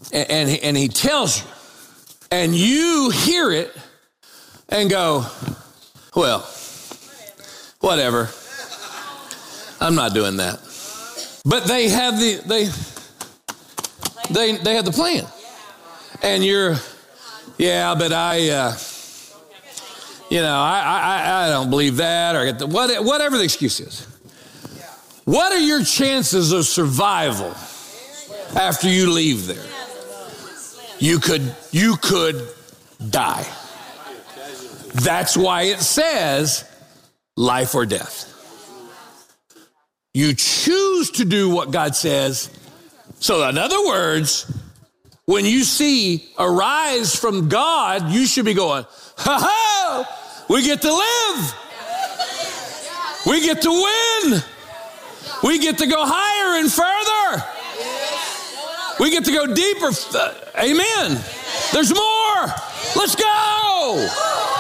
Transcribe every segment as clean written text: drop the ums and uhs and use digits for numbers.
and he tells you, and you hear it and go, well, whatever. I'm not doing that. But they have they have the plan. And you're, yeah, but I don't believe that, or whatever the excuse is. What are your chances of survival after you leave there? You could die. That's why it says life or death. You choose to do what God says. So in other words, when you see arise from God, you should be going, ha ha, we get to live. We get to win. We get to go higher and further. We get to go deeper. Amen. There's more. Let's go.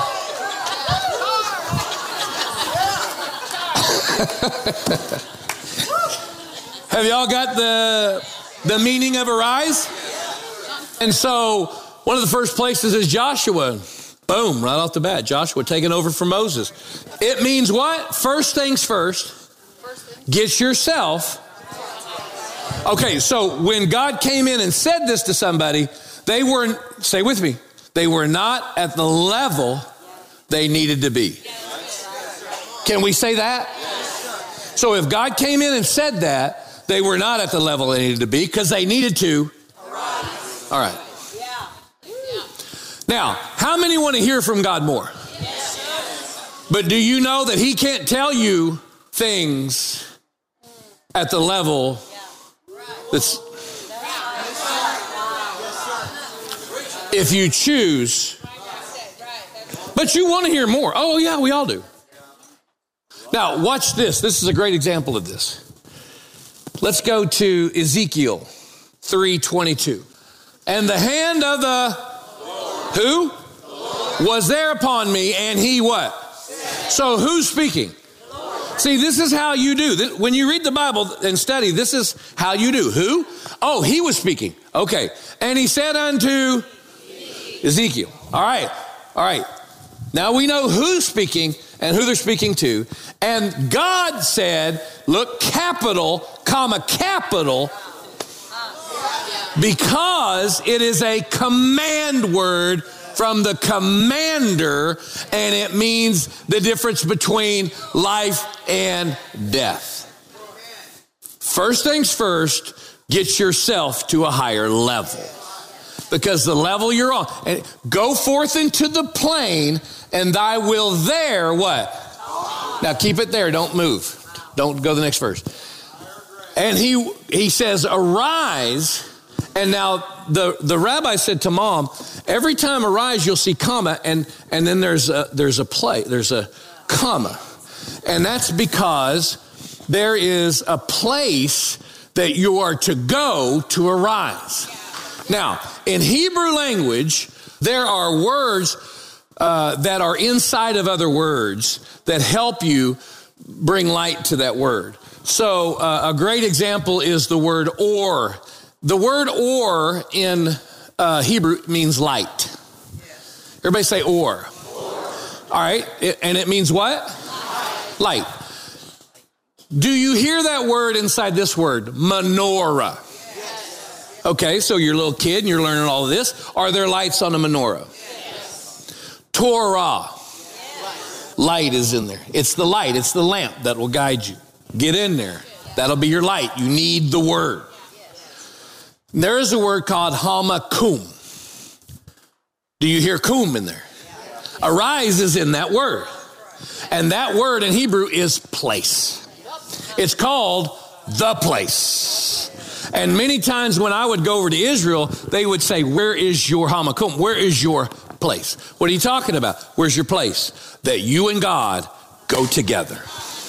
Have y'all got the meaning of arise? And so one of the first places is Joshua. Boom, right off the bat, Joshua taking over from Moses. It means what? First things first. Get yourself. Okay, so when God came in and said this to somebody, they weren't, say with me, they were not at the level they needed to be. Can we say that? So if God came in and said that, they were not at the level they needed to be because they needed to. All right. Now, how many want to hear from God more? But do you know that he can't tell you things at the level that's, if you choose, but you want to hear more. Oh yeah, we all do. Now watch this. This is a great example of this. Let's go to Ezekiel 3:22. And the hand of the who was there upon me, and he what? So who's speaking? See, this is how you do. When you read the Bible and study, this is how you do. Who? Oh, he was speaking. Okay. And he said unto Ezekiel. All right. Now we know who's speaking and who they're speaking to. And God said, look, capital, comma, capital, because it is a command word from the commander, and it means the difference between life and death. First things first, get yourself to a higher level. Because the level you're on, and go forth into the plain, and thy will there, what? Now keep it there, don't move. Don't go to the next verse. And he says, arise. And now the rabbi said to Mom, every time arise, you'll see comma, and then there's a comma. And that's because there is a place that you are to go to arise. Now, in Hebrew language, there are words that are inside of other words that help you bring light to that word. So a great example is the word or. The word or in Hebrew means light. Everybody say or. All right. And it means what? Light. Do you hear that word inside this word? Menorah. Okay, so you're a little kid and you're learning all of this. Are there lights on a menorah? Torah. Light is in there. It's the light. It's the lamp that will guide you. Get in there. That'll be your light. You need the word. There is a word called hamakum. Do you hear kum in there? Arise is in that word. And that word in Hebrew is place. It's called the place. And many times when I would go over to Israel, they would say, where is your hamakum? Where is your place? What are you talking about? Where's your place? That you and God go together.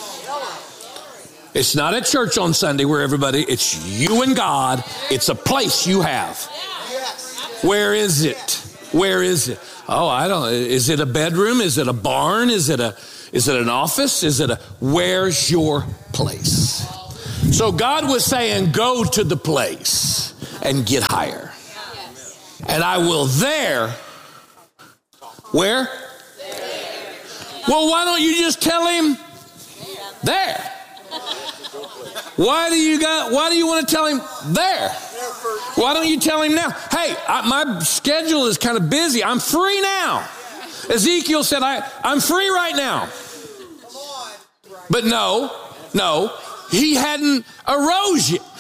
It's not at church on Sunday where everybody, it's you and God. It's a place you have. Where is it? Where is it? Oh, I don't, is it a bedroom? Is it a barn? Is it an office? Where's your place? So God was saying, go to the place and get higher. And I will there. Where? Well, why don't you just tell him there? Why do you want to tell him there? Why don't you tell him now? Hey, my schedule is kind of busy. I'm free now. Ezekiel said, I'm free right now. But no, he hadn't arose yet.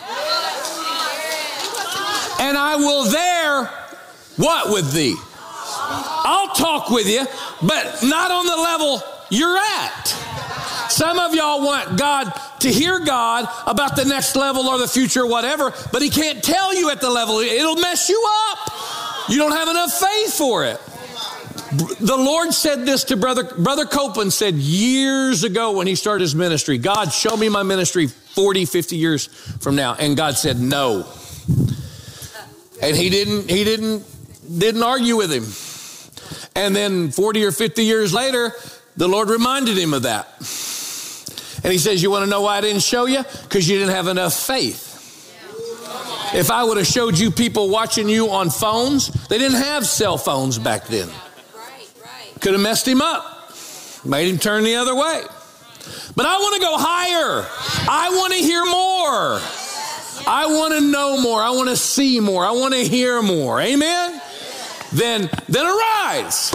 And I will there, what with thee? I'll talk with you, but not on the level you're at. Some of y'all want God to hear God about the next level or the future or whatever, but he can't tell you at the level. It'll mess you up. You don't have enough faith for it. The Lord said this to Brother Copeland said years ago when he started his ministry, God, show me my ministry 40, 50 years from now. And God said, no. And he didn't argue with him. And then 40 or 50 years later, the Lord reminded him of that. And he says, you want to know why I didn't show you? Because you didn't have enough faith. If I would have showed you people watching you on phones, they didn't have cell phones back then. Could have messed him up, made him turn the other way. But I want to go higher. I want to hear more. I want to know more. I want to see more. I want to hear more. Amen? Then arise.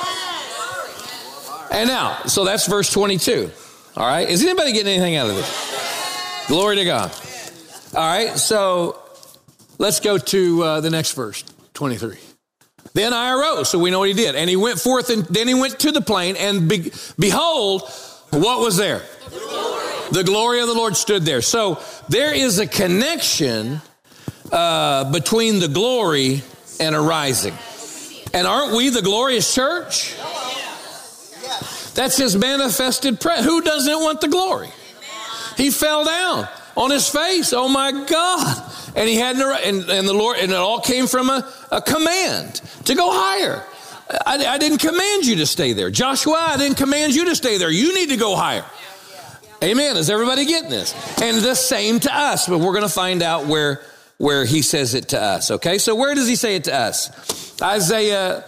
And now, so that's verse 22. All right. Is anybody getting anything out of this? Glory to God. All right. So let's go to the next verse, 23. Then I arose. So we know what he did. And he went forth and then he went to the plain and behold, what was there? The glory of the Lord stood there. So there is a connection between the glory and arising. And aren't we the glorious church? That's his manifested presence. Who doesn't want the glory? He fell down on his face. Oh my God. And he had, and the Lord, and it all came from a command to go higher. I didn't command you to stay there. Joshua, I didn't command you to stay there. You need to go higher. Amen. Is everybody getting this? And the same to us, but we're going to find out where he says it to us. Okay. So where does he say it to us? Isaiah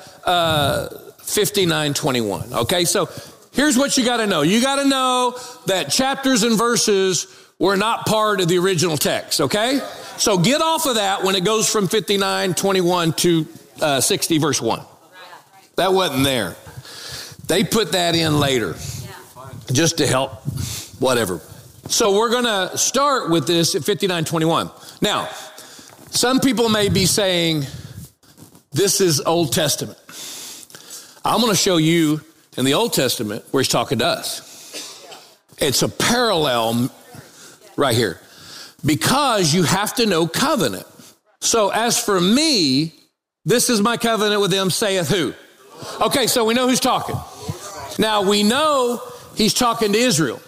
59:21. Okay. So here's what you got to know. You got to know that chapters and verses were not part of the original text. Okay. So get off of that when it goes from 59:21 to 60 verse 1. That wasn't there. They put that in later just to help whatever. So we're going to start with this at 59:21. Now, some people may be saying, this is Old Testament. I'm going to show you in the Old Testament where he's talking to us. It's a parallel right here because you have to know covenant. So as for me, this is my covenant with them, saith who? Okay, so we know who's talking. Now we know he's talking to Israel.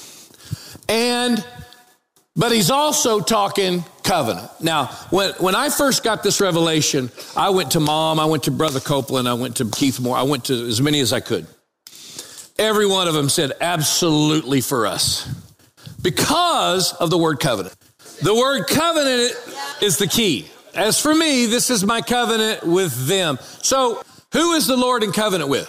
But he's also talking covenant. Now, when I first got this revelation, I went to Mom, I went to Brother Copeland, I went to Keith Moore, I went to as many as I could. Every one of them said, absolutely for us. Because of the word covenant. The word covenant is the key. As for me, this is my covenant with them. So, who is the Lord in covenant with?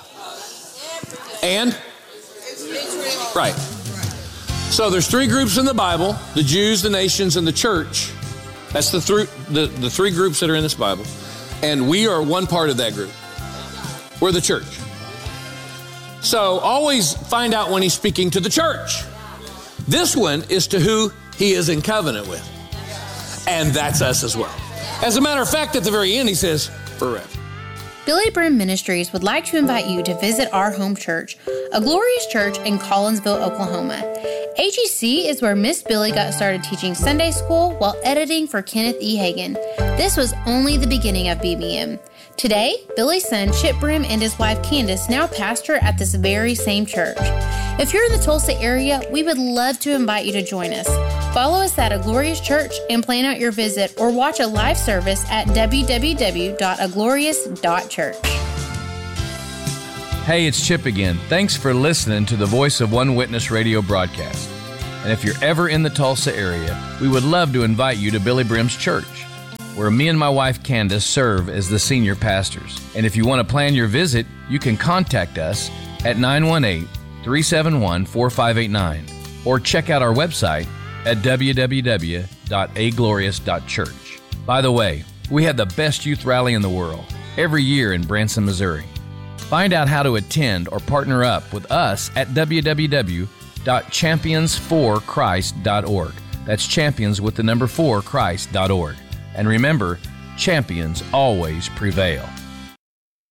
And? Right. So there's three groups in the Bible, the Jews, the nations, and the church. That's the three groups that are in this Bible. And we are one part of that group. We're the church. So always find out when he's speaking to the church. This one is to who he is in covenant with. And that's us as well. As a matter of fact, at the very end, he says, forever. Billy Brim Ministries would like to invite you to visit our home church, a glorious church in Collinsville, Oklahoma. AGC is where Miss Billy got started teaching Sunday school while editing for Kenneth E. Hagin. This was only the beginning of BBM. Today, Billy's son Chip Brim and his wife Candace now pastor at this very same church. If you're in the Tulsa area, we would love to invite you to join us. Follow us at A Glorious Church and plan out your visit or watch a live service at www.aglorious.church. Hey, it's Chip again. Thanks for listening to the Voice of One Witness radio broadcast. And if you're ever in the Tulsa area, we would love to invite you to Billy Brim's church. where me and my wife Candace serve as the senior pastors. And if you want to plan your visit, you can contact us at 918-371-4589 or check out our website at www.aglorious.church. By the way, we have the best youth rally in the world every year in Branson, Missouri. Find out how to attend or partner up with us at www.champions4christ.org. That's champions with the number 4christ.org. And remember, champions always prevail.